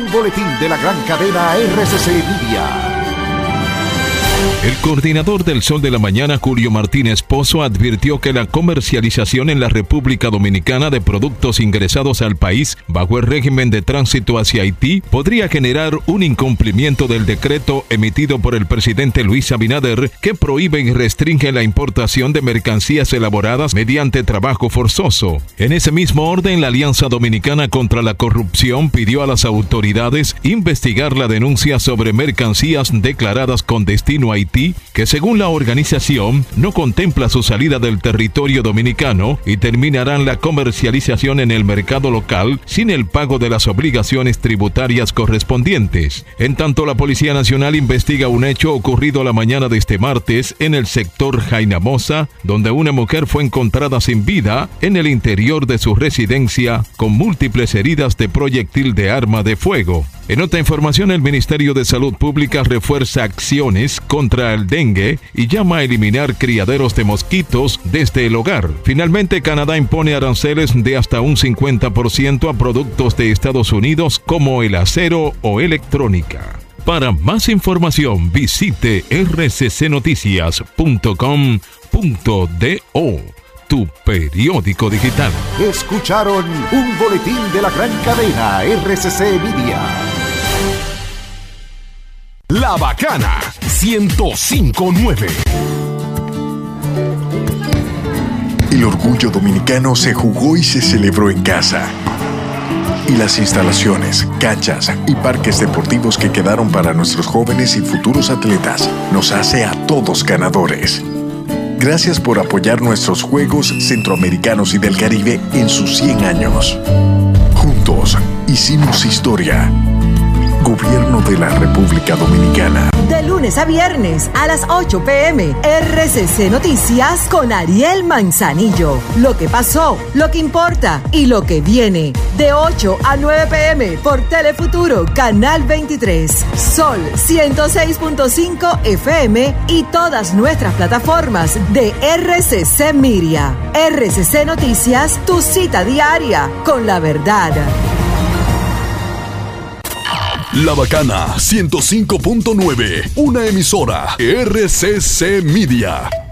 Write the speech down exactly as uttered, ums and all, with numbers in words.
Boletín de la gran cadena R C C Media. El coordinador del Sol de la Mañana, Julio Martínez Pozo, advirtió que la comercialización en la República Dominicana de productos ingresados al país bajo el régimen de tránsito hacia Haití podría generar un incumplimiento del decreto emitido por el presidente Luis Abinader que prohíbe y restringe la importación de mercancías elaboradas mediante trabajo forzoso. En ese mismo orden, la Alianza Dominicana contra la Corrupción pidió a las autoridades investigar la denuncia sobre mercancías declaradas con destino a Haití, que según la organización no contempla su salida del territorio dominicano y terminarán la comercialización en el mercado local sin el pago de las obligaciones tributarias correspondientes. En tanto, la Policía Nacional investiga un hecho ocurrido la mañana de este martes en el sector Jainamosa, donde una mujer fue encontrada sin vida en el interior de su residencia con múltiples heridas de proyectil de arma de fuego. En otra información, el Ministerio de Salud Pública refuerza acciones contra el dengue y llama a eliminar criaderos de mosquitos desde el hogar. Finalmente, Canadá impone aranceles de hasta un cincuenta por ciento a productos de Estados Unidos como el acero o electrónica. Para más información, visite r c c noticias punto com punto do. Tu periódico digital. Escucharon un boletín de la gran cadena R C C Media. La Bacana ciento cinco punto nueve. El orgullo dominicano se jugó y se celebró en casa. Y las instalaciones, canchas y parques deportivos que quedaron para nuestros jóvenes y futuros atletas nos hace a todos ganadores. Gracias por apoyar nuestros Juegos Centroamericanos y del Caribe en sus cien años. Juntos hicimos historia. Gobierno de la República Dominicana. De lunes a viernes a las ocho p m R C C Noticias con Ariel Manzanillo. Lo que pasó, lo que importa y lo que viene. De ocho a nueve p m por Telefuturo, Canal veintitrés. Sol ciento seis punto cinco F M y todas nuestras plataformas de R C C Media. R C C Noticias, tu cita diaria con la verdad. La Bacana ciento cinco punto nueve, una emisora R C C Media.